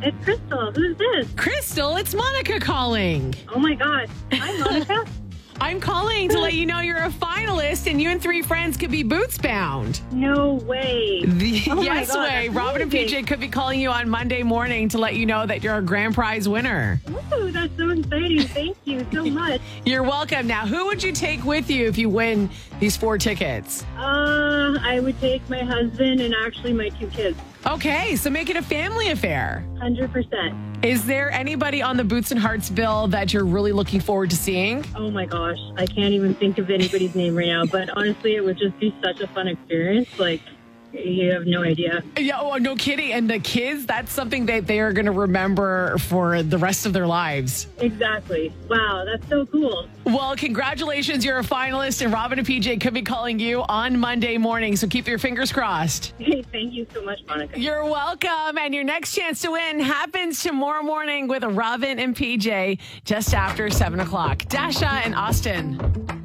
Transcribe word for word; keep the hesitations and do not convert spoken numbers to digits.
It's Crystal. Who's this? Crystal, it's Monica calling. Oh my God. Hi, Monica. I'm calling to let you know you're a finalist and you and three friends could be boots bound. No way. The Oh my yes God, way. that's Robin and P J amazing. could be calling you on Monday morning to let you know that you're a grand prize winner. Ooh, that's so exciting. Thank you so much. You're welcome. Now, who would you take with you if you win these four tickets? Uh, I would take my husband and actually my two kids. Okay, so make it a family affair. one hundred percent. Is there anybody on the Boots and Hearts bill that you're really looking forward to seeing? Oh my gosh. I can't even think of anybody's name right now, but honestly, it would just be such a fun experience. Like, you have no idea. Yeah, oh, no kidding. And the kids, that's something that they are going to remember for the rest of their lives. Exactly. Wow, that's so cool. Well, congratulations. You're a finalist, and Robin and P J could be calling you on Monday morning. So keep your fingers crossed. Hey, thank you so much, Monica. You're welcome. And your next chance to win happens tomorrow morning with Robin and P J just after seven o'clock. Dasha and Austin.